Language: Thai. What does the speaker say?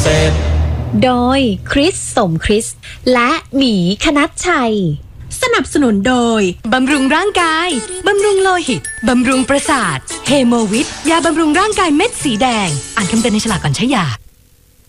ษตรโดยคริสสมคริสและหมีคณัชชัยสนับสนุนโดยบำรุงร่างกายบำรุงโลหิตบำรุงประสาทเฮโมวิทยาบำรุงร่างกายเม็ดสีแดงอ่านคำเตือนในฉลากก่อนใช้ยา